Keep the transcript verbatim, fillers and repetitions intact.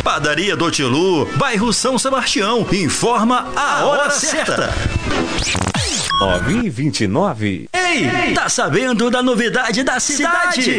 Padaria do Tilu, bairro São Sebastião. Informa a hora certa. nove e vinte e nove. Ei, tá sabendo da novidade da cidade?